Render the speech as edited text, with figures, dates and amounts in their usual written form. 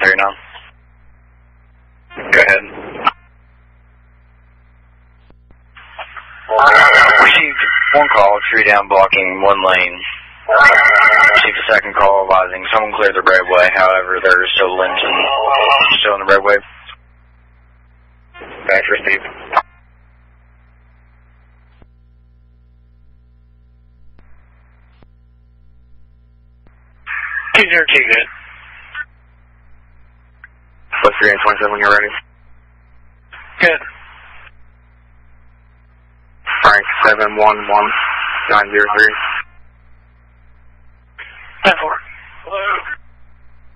hear you now. Go ahead. Received one call, tree down blocking one lane. Received a second call advising someone cleared the roadway. However, there is still Linton still in the roadway. Batch received. Good. What's 327 when you're ready? Good. Frank 711903. 10-4. Hello.